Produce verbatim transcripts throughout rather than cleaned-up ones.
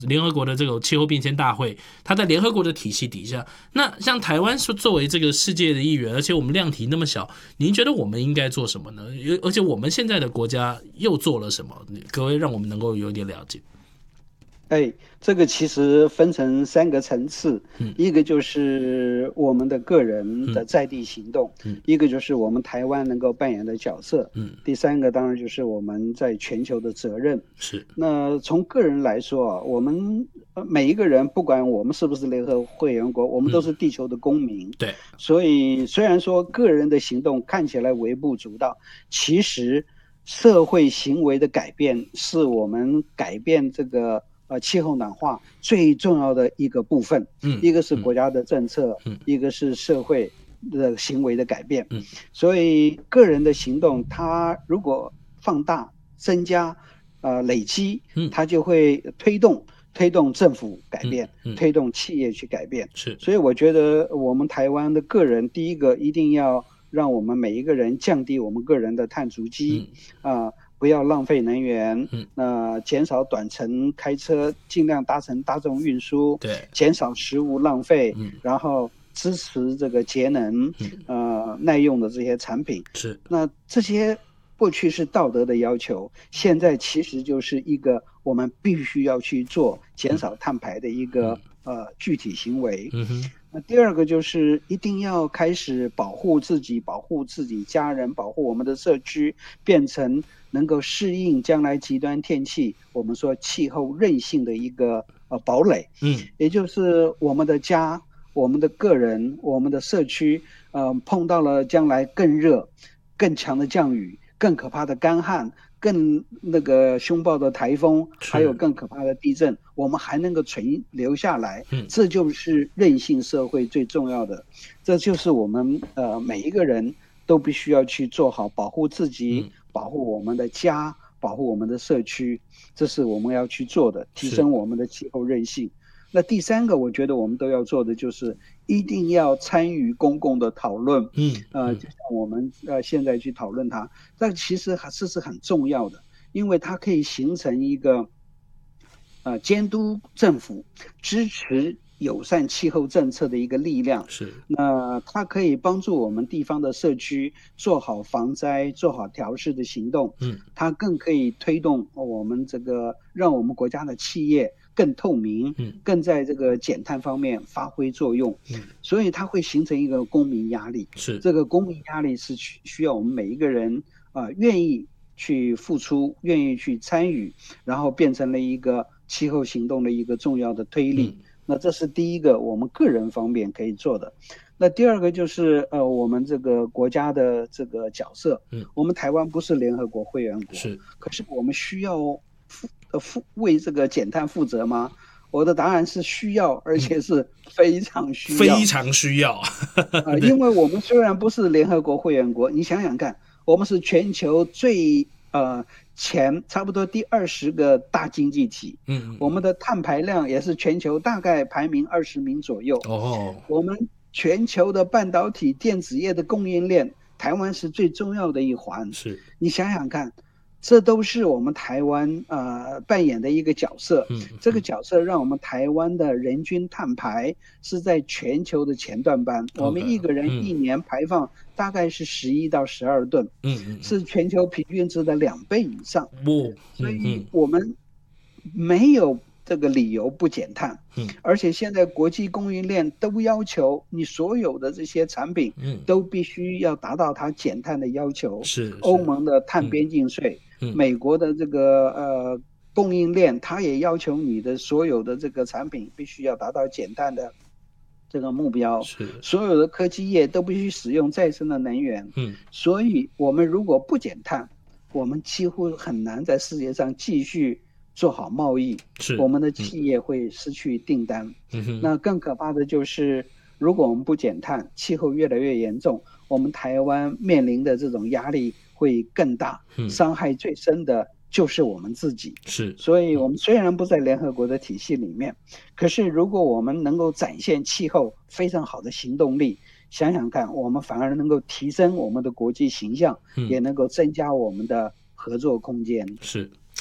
联合国的这个气候变迁大会，它在联合国的体系底下，那像台湾作为这个世界的一员，而且我们量体那么小，您觉得我们应该做什么呢？而且我们现在的国家又做了什么？各位让我们能够有点了解。 哎，这个其实分成三个层次，嗯、一个就是我们的个人的在地行动，嗯、一个就是我们台湾能够扮演的角色，嗯、第三个当然就是我们在全球的责任。 是。 那从个人来说啊，我们每一个人，不管我们是不是联合会员国，我们都是地球的公民。 嗯、对。 所以虽然说个人的行动看起来微不足道，其实社会行为的改变是我们改变这个。呃，气候暖化最重要的一个部分，嗯，一个是国家的政策，嗯，一个是社会的行为的改变，嗯，所以个人的行动，它如果放大、增加、呃累积，嗯，它就会推动推动政府改变，嗯嗯、推动企业去改变， 是， 所以我觉得我们台湾的个人，第一个一定要让我们每一个人降低我们个人的碳足迹，啊、嗯。呃不要浪费能源，嗯，呃，减少短程开车，尽量搭乘大众运输， 对， 减少食物浪费，嗯，然后支持这个节能，嗯，呃，耐用的这些产品。 是， 那这些过去是道德的要求，现在其实就是一个我们必须要去做减少碳排的一个、嗯、呃具体行为。 嗯哼。 那第二个就是一定要开始保护自己，保护自己家人，保护我们的社区，变成能够适应将来极端天气，我们说气候韧性的一个呃堡垒。嗯，也就是我们的家、我们的个人、我们的社区，呃，碰到了将来更热、更强的降雨、更可怕的干旱。更那个凶暴的台风，还有更可怕的地震，我们还能够存留下来，嗯、这就是韧性社会最重要的。这就是我们呃每一个人都必须要去做好保护自己、嗯、保护我们的家、保护我们的社区，这是我们要去做的，提升我们的气候韧性。那第三个，我觉得我们都要做的就是一定要参与公共的讨论，嗯，呃，就像我们呃现在去讨论它，但其实还是是很重要的，因为它可以形成一个呃监督政府、支持友善气候政策的一个力量。 是， 那它可以帮助我们地方的社区做好防灾、做好调试的行动。嗯，它更可以推动我们这个让我们国家的企业更透明，嗯，更在这个减碳方面发挥作用，嗯，所以它会形成一个公民压力， 是这个公民压力是需要我们每一个人啊、呃、愿意去付出，愿意去参与，然后变成了一个气候行动的一个重要的推力。嗯、那这是第一个我们个人方面可以做的。那第二个就是呃我们这个国家的这个角色，嗯，我们台湾不是联合国会员国， 是， 可是我们需要负呃负为这个减碳负责吗？我的答案是需要，而且是非常需要， 非常需要。 呃，因为我们虽然不是联合国会员国，你想想看，我们是全球最呃前差不多第二十个大经济体，嗯，我们的碳排量也是全球大概排名二十名左右。哦，我们全球的半导体电子业的供应链，台湾是最重要的一环。 是， 你想想看。这都是我们台湾呃扮演的一个角色，嗯，这个角色让我们台湾的人均碳排是在全球的前段班， okay, 我们一个人一年排放大概是十一到十二吨，嗯嗯，是全球平均值的两倍以上， 哦， 所以我们没有这个理由不减碳，嗯，而且现在国际供应链都要求你所有的这些产品，嗯，都必须要达到它减碳的要求， 是欧盟的碳边境税。嗯嗯、美国的这个呃供应链，它也要求你的所有的这个产品必须要达到减碳的这个目标。 是， 所有的科技业都必须使用再生的能源。嗯，所以我们如果不减碳，我们几乎很难在世界上继续做好贸易。 是， 我们的企业会失去订单。嗯、那更可怕的就是，如果我们不减碳，气候越来越严重，我们台湾面临的这种压力会更大，伤害最深的就是我们自己。 是， 所以我们虽然不在联合国的体系里面，可是如果我们能够展现气候非常好的行动力，想想看，我们反而能够提升我们的国际形象，嗯、也能够增加我们的合作空间。 是。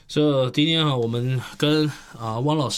所以今天啊，我们跟啊汪老师